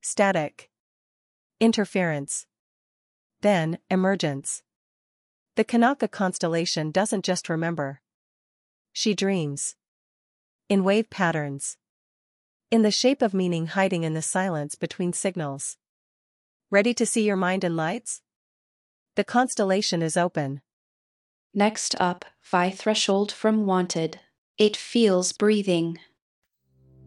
Static. Interference. Then, emergence. The Kanaka constellation doesn't just remember. She dreams. In wave patterns. In the shape of meaning hiding in the silence between signals. Ready to see your mind in lights? The constellation is open. Next up, Phi Threshold from Wanted. It feels breathing.